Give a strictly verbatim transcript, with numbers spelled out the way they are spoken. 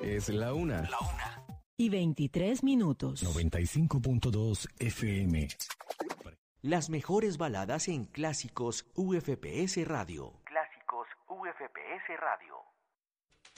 Es la una. La una. Y veintitrés minutos. noventa y cinco punto dos F M. Las mejores baladas en Clásicos U F P S Radio. Clásicos U F P S Radio.